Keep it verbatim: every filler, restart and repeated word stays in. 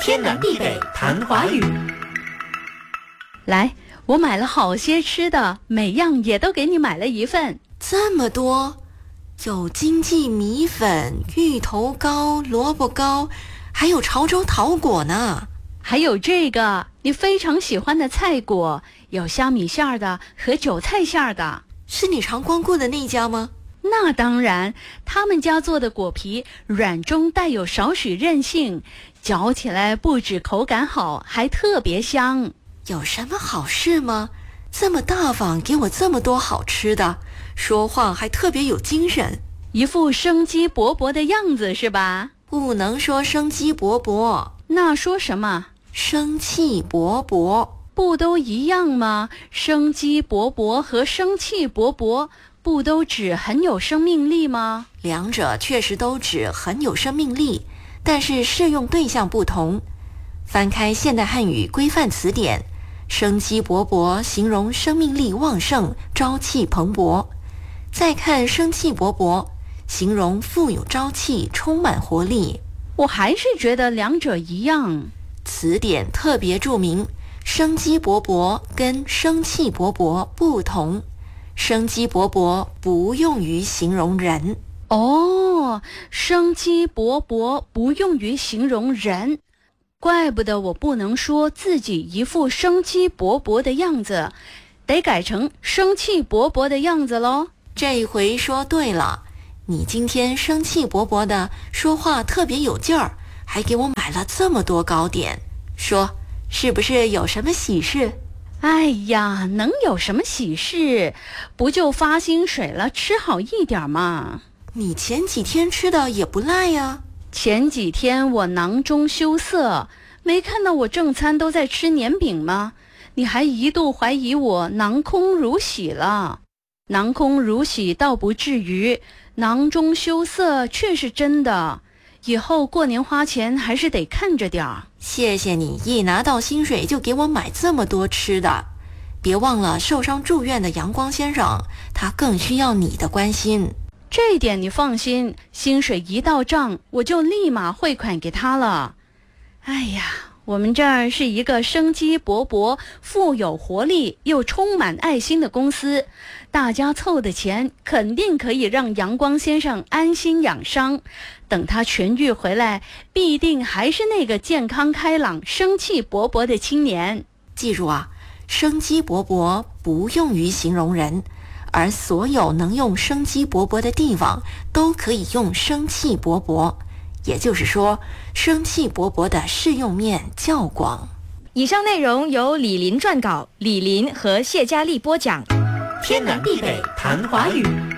天南地北谈华语。 来，我买了好些吃的，每样也都给你买了一份。 这么多，有经济米粉、芋头糕、萝卜糕，还有潮州桃果呢。 还有这个你非常喜欢的菜果，有虾米馅的和韭菜馅的。 是你常光顾的那家吗？ 那当然，他们家做的果皮软中带有少许韧性，嚼起来不止口感好，还特别香。 有什么好事吗？这么大方，给我这么多好吃的，说话还特别有精神， 一副生机勃勃的样子是吧？ 不能说生机勃勃， 那说什么？ 生气勃勃。 不都一样吗？生机勃勃和生气勃勃不都指很有生命力吗？ 两者确实都指很有生命力，但是适用对象不同。翻开现代汉语规范词典，生机勃勃形容生命力旺盛、朝气蓬勃。再看生气勃勃，形容富有朝气、充满活力。 我还是觉得两者一样。 词典特别注明，生机勃勃跟生气勃勃不同，生机勃勃不用于形容人。 哦，生机勃勃不用于形容人，怪不得我不能说自己一副生机勃勃的样子，得改成生气勃勃的样子咯。 这回说对了，你今天生气勃勃的，说话特别有劲儿，还给我买了这么多糕点，说是不是有什么喜事？ 哎呀，能有什么喜事？不就发薪水了，吃好一点嘛。 你前几天吃的也不赖呀。 前几天我囊中羞涩，没看到我正餐都在吃年饼吗？你还一度怀疑我囊空如洗了。囊空如洗倒不至于，囊中羞涩却是真的。以后过年花钱还是得看着点儿。 谢谢你一拿到薪水就给我买这么多吃的。别忘了受伤住院的阳光先生，他更需要你的关心。 这一点你放心，薪水一到账我就立马汇款给他了。哎呀，我们这儿是一个生机勃勃、富有活力又充满爱心的公司，大家凑的钱肯定可以让阳光先生安心养伤。等他痊愈回来，必定还是那个健康开朗、生气勃勃的青年。 记住啊，生机勃勃不用于形容人，而所有能用生机勃勃的地方都可以用生气勃勃。也就是说，生气勃勃的适用面较广。 以上内容由李林撰稿，李林和谢佳丽播讲。 天南地北谈华语。